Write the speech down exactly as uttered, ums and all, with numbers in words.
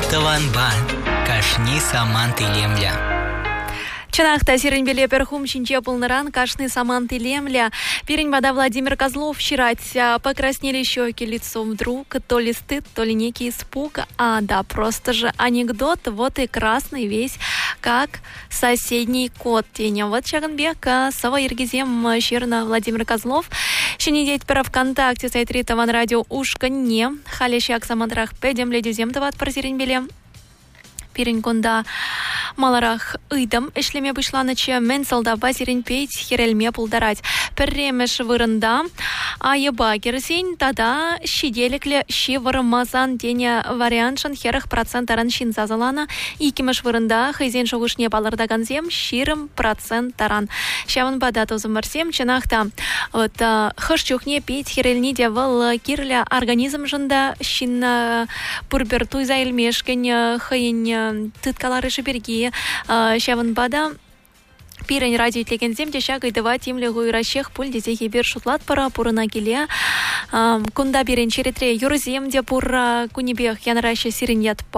Таванбан, кашни саман тилемля. Чанахта сиренбеле перхум чинче полныран кашны саман тилемля. Пирень вода Владимир Козлов вчерать. Покраснели щеки, лицо вдруг. То ли стыд, то ли некий испуг. А да, просто же анекдот. Вот и красный весь, как соседний кот. Теня вот Чаганбека, Сава Ергизем, Щерна Владимир Козлов. Щенедеть пера ВКонтакте, сайт Ритаван радио ушка не. Халещак самантрах педем ледюзем тават про сиренбеле. Пирень кунда маларах ыйдам эшлеме бышланычы менсалда базирин пейт херельме пулдарать. Перремеш вырында, а еба керсень тада щеделекле щи вырымазан дене варианшын херых процентаран шинзазалана. Икимеш вырында хызен шогушне балырдаганзем щирым процентаран. Щавын бада тозымарсем чынахта. Вот хышчухне пейт херельни девал кирля организм жында щин пурбертуй заэльмешкен хыйын тыткалары шиберги. Щавын бада пирень радио тлегензем дешак айдыва тимле гуйращех пуль дезехи бер шутлат пара пурына келе. Кунда бирен черетре юрзем де пур кунебех янраща сирен ят